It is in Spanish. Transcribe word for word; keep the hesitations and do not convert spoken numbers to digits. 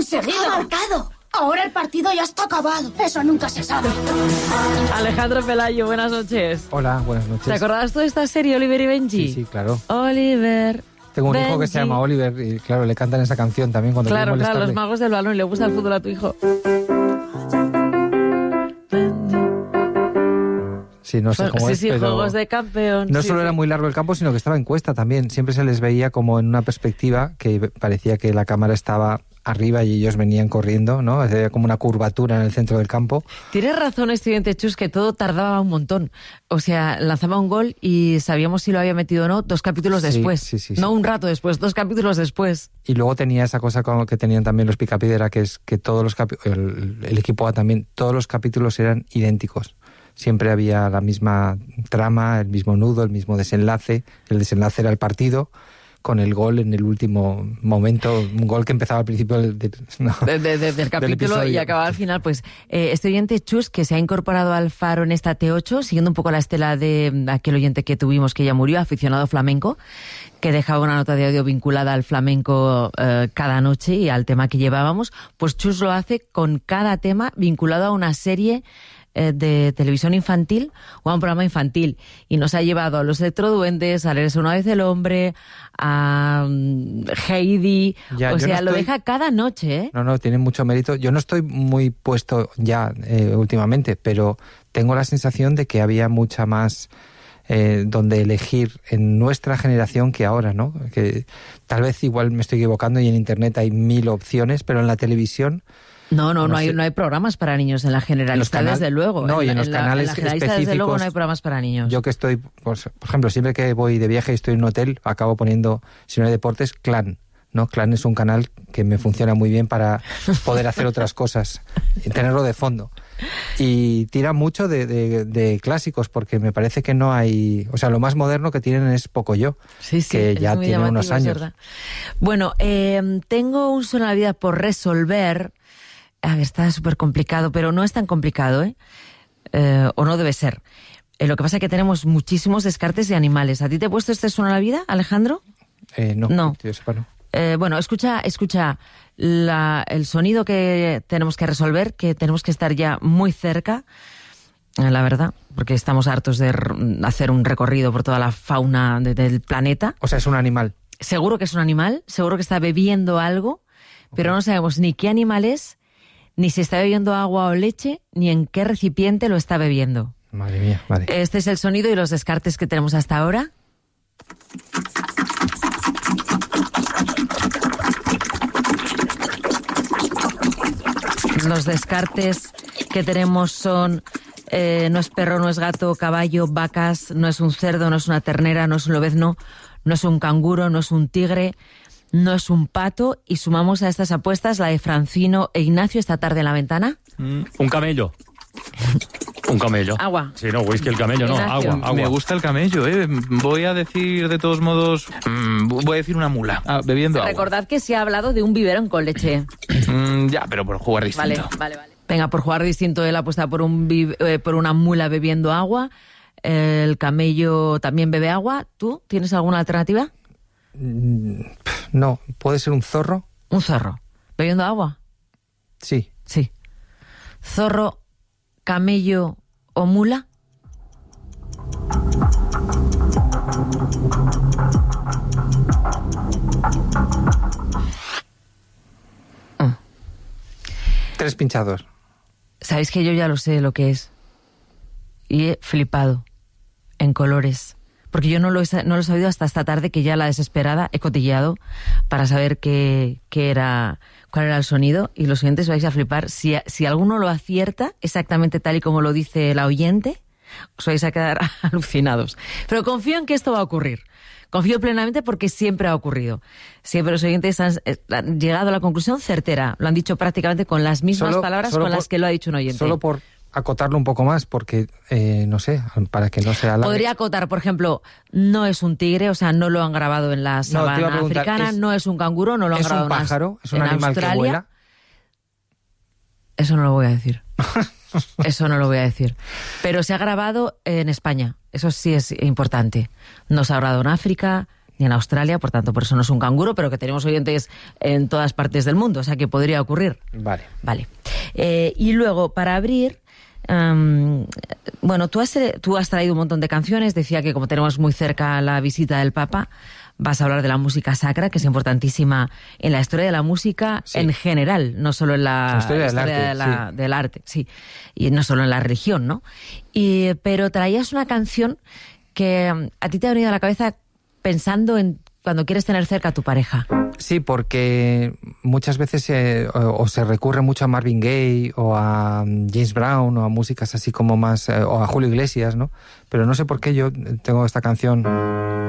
conseguido! ¡Ha marcado! Ahora el partido ya está acabado. Eso nunca se sabe. Alejandro Pelayo, buenas noches. Hola, buenas noches. ¿Te acordabas tú de esta serie, Oliver y Benji? Sí, sí, claro. Oliver, Tengo un Benji. hijo que se llama Oliver y, claro, le cantan esa canción también cuando Claro, quiere claro, los molestarle. magos del balón. Y le gusta el fútbol a tu hijo. Sí, no sé cómo sí, es, sí, pero Juegos de Campeón. no sí, solo sí. era muy largo el campo, sino que estaba en cuesta también. Siempre se les veía como en una perspectiva que parecía que la cámara estaba arriba y ellos venían corriendo, ¿no? Había como una curvatura en el centro del campo. Tienes razón, estudiante Chus, que todo tardaba un montón. O sea, lanzaba un gol y sabíamos si lo había metido o no dos capítulos Sí, después. sí, sí, no sí. un rato después, dos capítulos después. Y luego tenía esa cosa como que tenían también los Picapiedra, que es que todos los capi- el, el equipo A también, todos los capítulos eran idénticos. Siempre había la misma trama, el mismo nudo, el mismo desenlace. El desenlace era el partido, con el gol en el último momento, un gol que empezaba al principio del, del, no, de, de, de, del capítulo del y acababa al final. Pues eh, este oyente Chus, que se ha incorporado al Faro en esta T ocho, siguiendo un poco la estela de aquel oyente que tuvimos que ya murió, aficionado flamenco, que dejaba una nota de audio vinculada al flamenco eh, cada noche y al tema que llevábamos. Pues Chus lo hace con cada tema vinculado a una serie de televisión infantil o a un programa infantil, y nos ha llevado a los Electroduendes, a Eres una vez el hombre, a um, Heidi, Ya, o yo sea, no lo estoy- deja cada noche, ¿eh? No, no, tiene mucho mérito. Yo no estoy muy puesto ya eh, últimamente, pero tengo la sensación de que había mucha más eh, donde elegir en nuestra generación que ahora, ¿no? Que tal vez igual me estoy equivocando y en internet hay mil opciones, pero en la televisión... No, no, no, No hay, sé. no hay programas para niños en la generalista, En los canal- desde luego. no, y en los la, canales en la generalista, desde luego, específicos, no hay programas para niños. Yo que estoy, pues, por ejemplo, siempre que voy de viaje y estoy en un hotel, acabo poniendo, si no hay deportes, Clan. ¿No? Clan es un canal que me funciona muy bien para poder hacer otras cosas y tenerlo de fondo. Y tira mucho de, de, de clásicos, porque me parece que no hay... O sea, lo más moderno que tienen es Pocoyo, Sí, sí, que es ya muy tiene llamativo, unos es años. verdad. Bueno, eh, tengo un Suena la Vida por resolver. A ver, está súper complicado, pero no es tan complicado, ¿eh? Eh, o no debe ser. Eh, lo que pasa es que tenemos muchísimos descartes de animales. ¿A ti te he puesto este Suena la Vida, Alejandro? Eh, no, No. que yo sepa, no. Eh, bueno, escucha, escucha la, el sonido que tenemos que resolver, que tenemos que estar ya muy cerca, eh, la verdad, porque estamos hartos de r- hacer un recorrido por toda la fauna de- del planeta. O sea, es un animal. Seguro que es un animal, seguro que está bebiendo algo, pero no sabemos ni qué animal es, ni si está bebiendo agua o leche, ni en qué recipiente lo está bebiendo. Madre mía, vale. Este es el sonido y los descartes que tenemos hasta ahora. Los descartes que tenemos son eh, no es perro, no es gato, caballo, vacas, no es un cerdo, no es una ternera, no es un lobezno, no es un canguro, no es un tigre, no es un pato, y sumamos a estas apuestas la de Francino e Ignacio esta tarde en la ventana. Mm, un camello. Un camello. Agua. Sí, no, whisky el camello, no, Ignacio. agua, agua. Me gusta el camello, ¿eh? Voy a decir, de todos modos, mm, voy a decir una mula, ah, bebiendo agua. Recordad que se ha hablado de un biberón con leche. Mm, ya, pero por jugar Vale, distinto. vale, vale. Venga, por jugar distinto, él apuesta por, un bi- eh, por una mula bebiendo agua. El camello también bebe agua. ¿Tú tienes alguna alternativa? Mm, pf, No, ¿puede ser un zorro? Un zorro. ¿Bebiendo agua? Sí. Sí. ¿Zorro, camello o mula? Tres pinchados. Sabéis que yo ya lo sé lo que es. Y he flipado. En colores. Porque yo no lo, he, no lo he sabido hasta esta tarde, que ya la desesperada he cotilleado para saber qué, qué era, cuál era el sonido. Y los oyentes vais a flipar. Si, si alguno lo acierta exactamente tal y como lo dice la oyente, os vais a quedar alucinados. Pero confío en que esto va a ocurrir. Confío plenamente porque siempre ha ocurrido. Siempre los oyentes han, han llegado a la conclusión certera. Lo han dicho prácticamente con las mismas Solo- palabras solo con por- las que lo ha dicho un oyente. Solo por acotarlo un poco más, porque, eh, no sé, para que no sea... Podría acotar, por ejemplo, no es un tigre, o sea, no lo han grabado en la No, te iba a sabana preguntar, africana, es- no es un canguro, no lo han ¿Es grabado un en Aus- pájaro? ¿Es un en animal Australia. que vuela? Eso no lo voy a decir. Eso no lo voy a decir. Pero se ha grabado en España. Eso sí es importante. No se ha grabado en África, ni en Australia, por tanto, por eso no es un canguro, pero que tenemos oyentes en todas partes del mundo, o sea que podría ocurrir. Vale. Vale. Eh, y luego, para abrir, um, bueno, tú has, tú has traído un montón de canciones, decía que como tenemos muy cerca la visita del Papa, vas a hablar de la música sacra, que es importantísima en la historia de la música sí. en general, no solo en la, la historia, del, historia arte, de la, sí. del arte, sí, y no solo en la religión, ¿no? Y, pero traías una canción que a ti te ha venido a la cabeza pensando en cuando quieres tener cerca a tu pareja. Sí, porque muchas veces eh, o, o se recurre mucho a Marvin Gaye o a James Brown o a músicas así como más, eh, o a Julio Iglesias, ¿no? Pero no sé por qué yo tengo esta canción